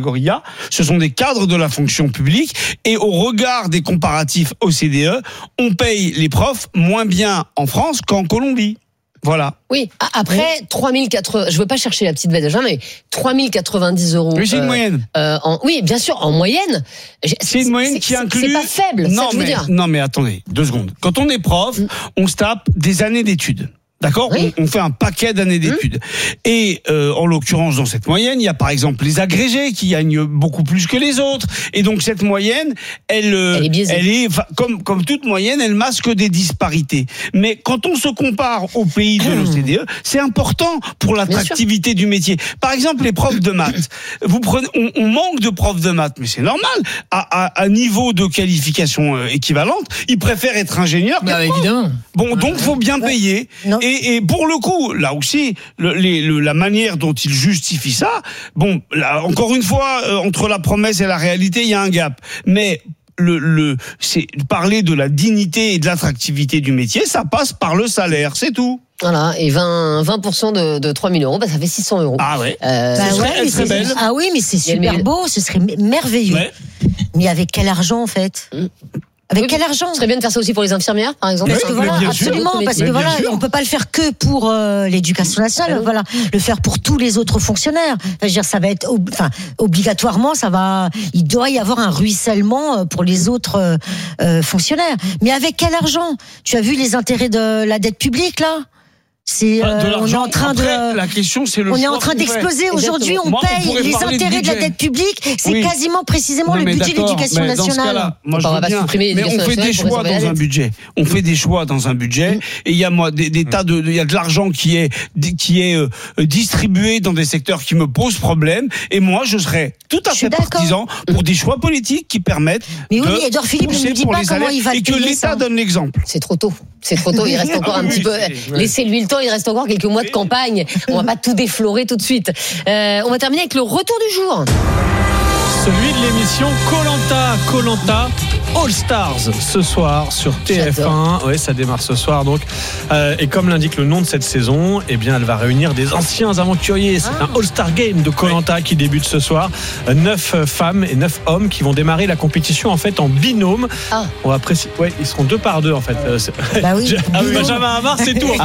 catégorie A. Ce sont des cadres de la fonction publique. Et au regard des comparatifs OCDE, on paye les profs moins bien en France qu'en Colombie. Voilà. Oui, après 3080, je veux pas chercher la petite bête de Jean, mais 3090 €. Oui, c'est une moyenne. Oui, bien sûr, en moyenne. C'est une moyenne qui inclut. C'est pas faible, c'est ça que je veux dire. Non, mais attendez, 2 secondes. Quand on est prof, on se tape des années d'études. D'accord, oui. On fait un paquet d'années d'études. Et en l'occurrence, dans cette moyenne, il y a par exemple les agrégés qui gagnent beaucoup plus que les autres. Et donc cette moyenne, elle est biaisée. Elle est comme toute moyenne, elle masque des disparités. Mais quand on se compare aux pays de l'OCDE, c'est important pour l'attractivité du métier. Par exemple, les profs de maths. On manque de profs de maths, mais c'est normal. À niveau de qualification équivalente, ils préfèrent être ingénieurs. Évidemment. Bon, donc faut bien payer. Non. Et pour le coup, là aussi, la manière dont il justifie ça, bon, là, encore une fois, entre la promesse et la réalité, il y a un gap. Mais c'est parler de la dignité et de l'attractivité du métier, ça passe par le salaire, c'est tout. Voilà, et 20% de 3000 €, ça fait 600 €. Ah ouais. Très belle. Ah oui, mais c'est super beau, ce serait merveilleux. Ouais. Mais avec quel argent en fait? Avec quel argent? Ce serait bien de faire ça aussi pour les infirmières, par exemple. Parce que absolument, parce que on peut pas le faire que pour l'éducation nationale, voilà, le faire pour tous les autres fonctionnaires. Je veux dire, ça va être, obligatoirement, il doit y avoir un ruissellement pour les autres fonctionnaires. Mais avec quel argent? Tu as vu les intérêts de la dette publique là? On est en train la question, c'est on est en train d'exploser. Aujourd'hui, on paye les intérêts de la dette publique. C'est quasiment précisément le budget de l'éducation nationale. Moi, je veux bien. Mais on fait des choix dans un budget. On fait des choix dans un budget. Et il y a il y a de l'argent qui est distribué dans des secteurs qui me posent problème. Et moi, je serais tout à fait partisan pour des choix politiques qui permettent. Mais oui, Édouard Philippe ne nous dit pas comment il va le payer. Et que l'État donne l'exemple. C'est trop tôt. Il reste encore un petit peu. Laissez-lui le temps. Il reste encore quelques mois de campagne. On va pas tout déflorer tout de suite. On va terminer avec le retour du jour. Celui de l'émission Koh-Lanta All Stars ce soir sur TF1. Ouais, ça démarre ce soir donc. Et comme l'indique le nom de cette saison, eh bien, elle va réunir des anciens aventuriers. C'est un All-Star Game de Koh-Lanta qui débute ce soir. 9 femmes et 9 hommes qui vont démarrer la compétition en fait en binôme. On va préciser. Ouais, ils seront 2 par 2 en fait. Benjamin Hamar, c'est tout.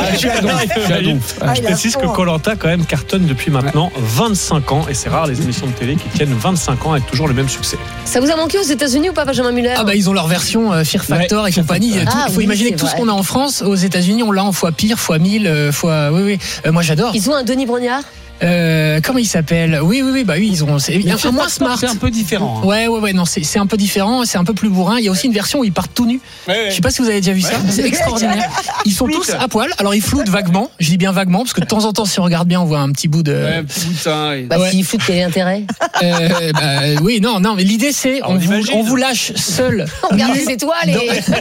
Je précise que Koh-Lanta quand même cartonne depuis maintenant 25 ans et c'est rare les émissions de télé qui tiennent 25 ans avec toujours le même succès. Ça vous a manqué aux États-Unis ou pas, Benjamin Muller? Ils ont leur version Fear Factor et compagnie. Il faut imaginer que tout ce qu'on a en France, aux États-Unis, on l'a en fois pire, fois 1000, fois. Oui. Moi, j'adore. Ils ont un Denis Brognard. Comment il s'appelle? Oui, ils ont. C'est un peu moins smart. C'est un peu différent. Ouais, non, c'est un peu différent, c'est un peu plus bourrin. Il y a aussi une version où ils partent tout nus. Je sais pas si vous avez déjà vu ça. C'est extraordinaire. Ils sont tous à poil. Alors ils floutent vaguement. Je dis bien vaguement parce que de temps en temps, si on regarde bien, on voit un petit bout de. Un petit bout de sein. S'ils floutent, quel est l'intérêt? Oui, non, mais l'idée c'est on vous lâche seul. Regarde les étoiles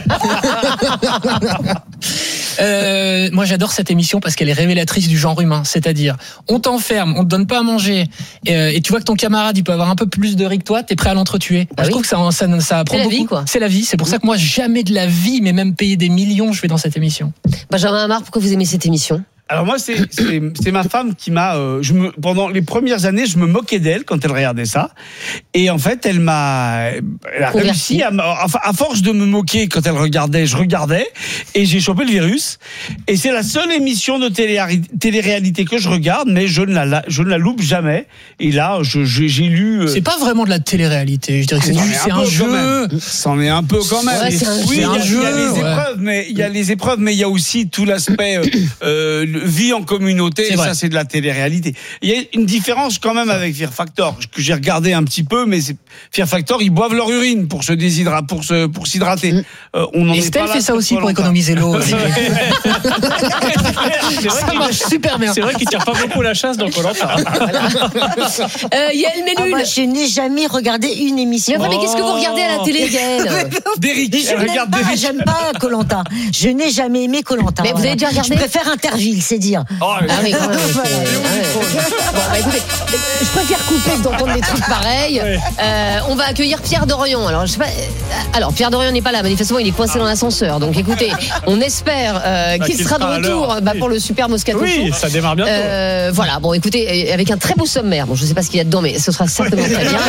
moi j'adore cette émission parce qu'elle est révélatrice du genre humain, c'est-à-dire on t'enferme, on te donne pas à manger et tu vois que ton camarade il peut avoir un peu plus de riz que toi, t'es prêt à l'entretuer. Je trouve que ça apprend beaucoup. Vie, quoi. C'est la vie, c'est pour ça que moi jamais de la vie, mais même payer des millions, je vais dans cette émission. Benjamin Hamar, pourquoi vous aimez cette émission? Alors moi, c'est ma femme qui m'a. Pendant les premières années, je me moquais d'elle quand elle regardait ça, et en fait, elle a réussi à force de me moquer quand elle regardait, je regardais, et j'ai chopé le virus. Et c'est la seule émission de télé-réalité que je regarde, mais je ne la loupe jamais. Et là, j'ai lu. C'est pas vraiment de la télé-réalité. Je dirais que c'est un jeu. C'en est un peu quand même. Ouais, c'est un jeu. Il y a les épreuves, mais il y a aussi tout l'aspect. Vie en communauté, et ça c'est de la télé-réalité. Il y a une différence quand même avec Fear Factor que j'ai regardé un petit peu, mais Fear Factor, ils boivent leur urine pour se déshydrater, pour s'hydrater. Estelle fait ça aussi pour économiser l'eau. Ça marche super bien. C'est vrai qu'il tire pas beaucoup la chasse dans Koh-Lanta. Yael Mellul. Je n'ai jamais regardé une émission. Mais qu'est-ce que vous regardez à la télé, Yael? Derrick. J'aime pas Koh-Lanta. Je n'ai jamais aimé Koh-Lanta. Mais vous avez déjà regardé? Je préfère Interville, c'est dire. Oui, écoutez, je préfère couper que d'entendre des trucs pareils. On va accueillir Pierre Dorian. Alors, je sais pas. Alors, Pierre Dorian n'est pas là. Manifestement, il est coincé dans l'ascenseur. Donc, écoutez, on espère qu'il sera de retour pour le Super Moscato Show. Oui, ça démarre bientôt. Voilà. Bon, écoutez, avec un très beau sommaire. Bon, je sais pas ce qu'il y a dedans, mais ce sera certainement très bien.